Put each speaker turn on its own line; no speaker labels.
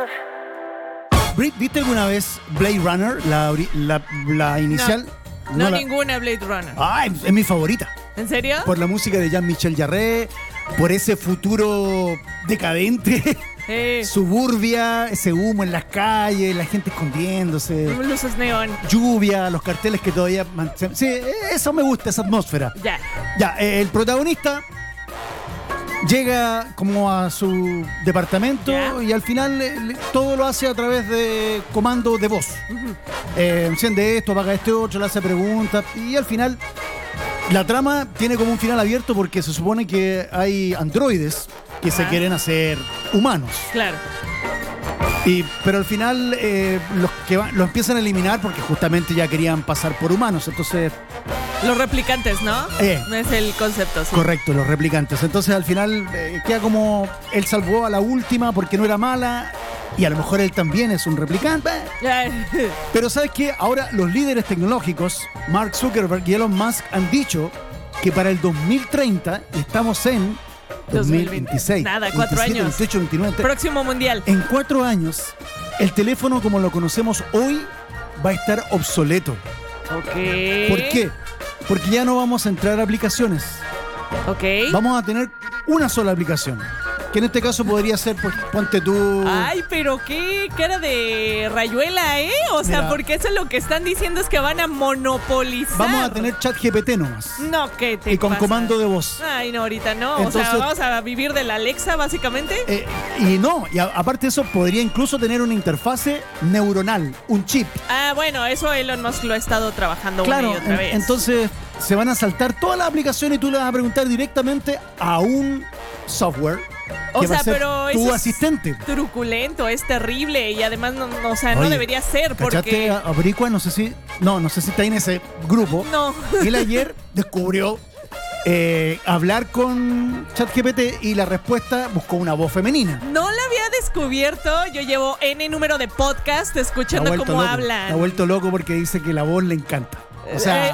¿Viste alguna vez Blade Runner, la inicial?
No ninguna Blade Runner.
Es mi favorita.
¿En serio?
Por la música de Jean-Michel Jarre, por ese futuro decadente, suburbia, ese humo en las calles, la gente escondiéndose.
Luces neón.
Lluvia, los carteles que todavía... Sí, eso me gusta, esa atmósfera. Ya, el protagonista llega como a su departamento y al final todo lo hace a través de comando de voz. Enciende esto, apaga este otro, le hace preguntas y al final la trama tiene como un final abierto porque se supone que hay androides que se quieren hacer humanos.
Claro.
Pero al final los empiezan a eliminar porque justamente ya querían pasar por humanos, entonces...
Los replicantes, ¿no? Es el concepto, sí.
Correcto, los replicantes. Entonces al final queda como él salvó a la última porque no era mala y a lo mejor él también es un replicante. Pero ¿sabes qué? Ahora los líderes tecnológicos, Mark Zuckerberg y Elon Musk, han dicho que para el 2030 estamos en 2026.
Nada, 4 años.
28, 29.
Próximo mundial.
En 4 años, el teléfono como lo conocemos hoy va a estar obsoleto.
Ok.
¿Por qué? Porque ya no vamos a entrar a aplicaciones.
Ok.
Vamos a tener una sola aplicación. Que en este caso podría ser, pues, ponte tú...
Ay, pero qué cara de rayuela, ¿eh? O sea, porque eso es lo que están diciendo es que van a monopolizar.
Vamos a tener ChatGPT nomás.
No, ¿qué te
Y con
pasa?
comando de voz.
Ay, no, ahorita no.
Entonces,
o sea, vamos a vivir de la Alexa, básicamente.
Y aparte de eso, podría incluso tener una interfase neuronal, un chip.
Ah, bueno, eso Elon Musk lo ha estado trabajando una y otra vez.
Entonces se van a saltar toda la aplicación y tú le vas a preguntar directamente a un software.
O sea, pero
tu
eso
asistente.
Es truculento, es terrible y además no
Oye,
debería ser porque...
A Bricua, no sé si está en ese grupo.
No.
Él ayer descubrió hablar con ChatGPT y la respuesta buscó una voz femenina.
No la había descubierto. Yo llevo N número de podcast escuchando cómo hablan.
Ha vuelto loco porque dice que la voz le encanta. O sea...